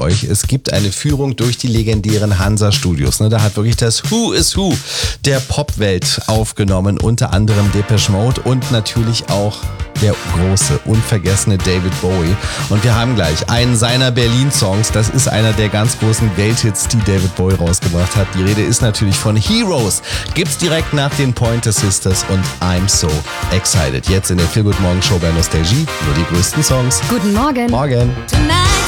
euch. Es gibt eine Führung durch die legendären Hansa-Studios. Da hat wirklich das Who is Who der Popwelt aufgenommen. Unter anderem Depeche Mode und natürlich auch der große, unvergessene David Bowie. Und wir haben gleich einen seiner Berlin-Songs. Das ist einer der ganz großen Welthits, die David Bowie rausgebracht hat. Die Rede ist natürlich von Heroes. Gibt's direkt nach den Pointer Sisters und I'm So Excited. Jetzt in der Feel Good Morgen Show bei Nostalgie. Nur die größten Songs. Guten Morgen. Morgen. Tonight